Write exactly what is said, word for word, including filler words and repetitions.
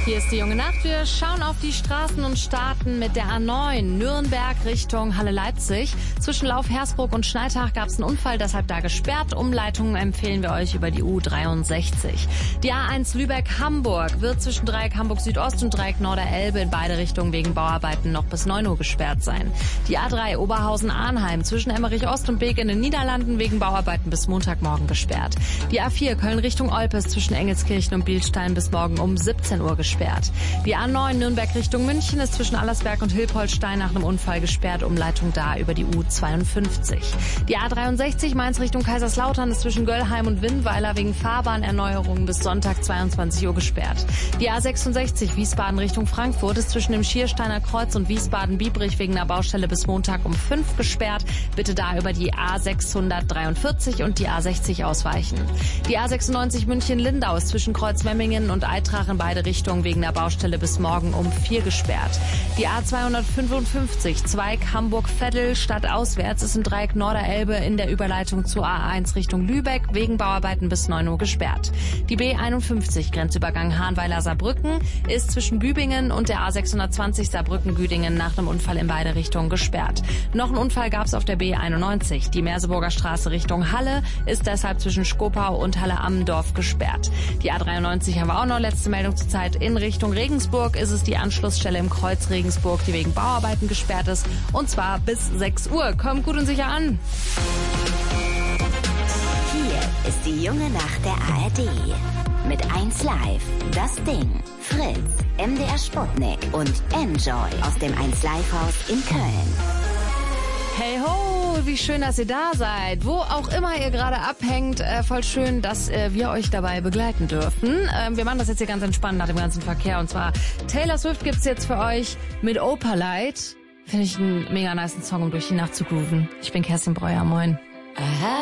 Hier ist die junge Nacht. Wir schauen auf die Straßen und starten mit der A neun Nürnberg Richtung Halle-Leipzig. Zwischen Lauf-Hersbruck und Schneitach gab es einen Unfall, deshalb da gesperrt. Umleitungen empfehlen wir euch über die U dreiundsechzig. Die A eins Lübeck-Hamburg wird zwischen Dreieck Hamburg-Südost und Dreieck Norderelbe in beide Richtungen wegen Bauarbeiten noch bis neun Uhr gesperrt sein. Die A drei Oberhausen-Arnheim zwischen Emmerich-Ost und Beek in den Niederlanden wegen Bauarbeiten bis Montagmorgen gesperrt. Die A vier Köln Richtung Olpes zwischen Engelskirchen und Bielstein bis morgen um siebzehn Uhr gesperrt. Die A neun Nürnberg Richtung München ist zwischen Allersberg und Hilpoltstein nach einem Unfall gesperrt. Umleitung da über die U zweiundfünfzig. Die A dreiundsechzig Mainz Richtung Kaiserslautern ist zwischen Göllheim und Winnweiler wegen Fahrbahnerneuerungen bis Sonntag zweiundzwanzig Uhr gesperrt. Die A sechsundsechzig Wiesbaden Richtung Frankfurt ist zwischen dem Schiersteiner Kreuz und Wiesbaden-Biebrich wegen einer Baustelle bis Montag um fünf gesperrt. Bitte da über die A sechshundertdreiundvierzig und die A sechzig ausweichen. Die A sechsundneunzig München-Lindau ist zwischen Kreuzmemmingen und Eitrach in beide Richtungen wegen der Baustelle bis morgen um vier gesperrt. Die A zweihundertfünfundfünfzig Zweig Hamburg-Veddel stadtauswärts ist im Dreieck Norderelbe in der Überleitung zur A eins Richtung Lübeck wegen Bauarbeiten bis neun Uhr gesperrt. Die B einundfünfzig Grenzübergang Hahnweiler-Saarbrücken ist zwischen Bübingen und der A sechshundertzwanzig Saarbrücken-Güdingen nach einem Unfall in beide Richtungen gesperrt. Noch einen Unfall gab es auf der B einundneunzig. Die Merseburger Straße Richtung Halle ist deshalb zwischen Skopau und Halle-Ammendorf gesperrt. Die A dreiundneunzig haben wir auch noch, letzte Meldung zur Zeit. In Richtung Regensburg ist es die Anschlussstelle im Kreuz Regensburg, die wegen Bauarbeiten gesperrt ist. Und zwar bis sechs Uhr. Kommt gut und sicher an. Hier ist die junge Nacht der A R D. Mit eins Live, Das Ding, Fritz, M D R Sputnik und Enjoy aus dem eins Live Haus in Köln. Hey ho, wie schön, dass ihr da seid. Wo auch immer ihr gerade abhängt, äh, voll schön, dass äh, wir euch dabei begleiten dürfen. Ähm, wir machen das jetzt hier ganz entspannt nach dem ganzen Verkehr. Und zwar Taylor Swift gibt's jetzt für euch mit Opalite. Finde ich einen mega nicen Song, um durch die Nacht zu grooven. Ich bin Kerstin Breuer, moin. Aha.